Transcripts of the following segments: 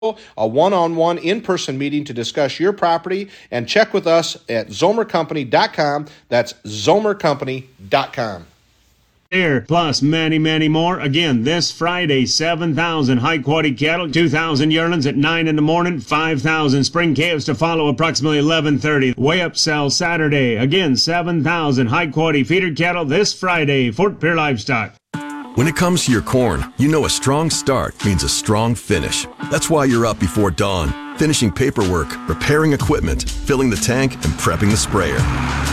a one-on-one in-person meeting to discuss your property, and check with us at zomercompany.com. That's zomercompany.com. There, plus many, many more. Again, this Friday, 7,000 high-quality cattle, 2,000 yearlings at 9 in the morning, 5,000 spring calves to follow approximately 11:30. Weigh-up sale Saturday. Again, 7,000 high-quality feeder cattle this Friday, Fort Pierre Livestock. When it comes to your corn, you know a strong start means a strong finish. That's why you're up before dawn, finishing paperwork, repairing equipment, filling the tank, and prepping the sprayer.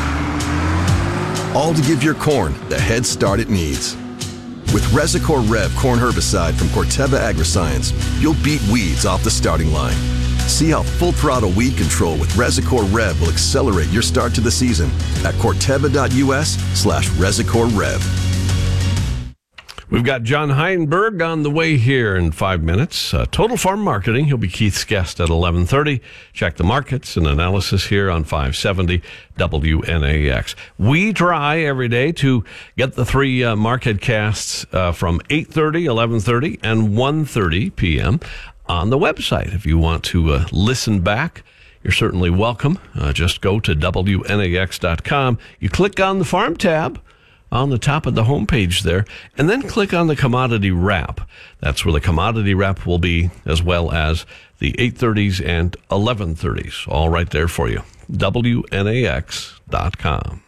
All to give your corn the head start it needs. With Resicor Rev corn herbicide from Corteva Agriscience, you'll beat weeds off the starting line. See how full-throttle weed control with Resicor Rev will accelerate your start to the season at corteva.us/Resicor Rev. We've got John Heinberg on the way here in 5 minutes. Total Farm Marketing. He'll be Keith's guest at 11:30. Check the markets and analysis here on 570 WNAX. We try every day to get the three market casts from 8:30, 11:30, and 1:30 p.m. on the website. If you want to listen back, you're certainly welcome. Just go to WNAX.com. You click on the Farm tab on the top of the homepage there, and then click on the commodity wrap. That's where the commodity wrap will be, as well as the 8:30s and 11:30s, all right there for you. WNAX.com.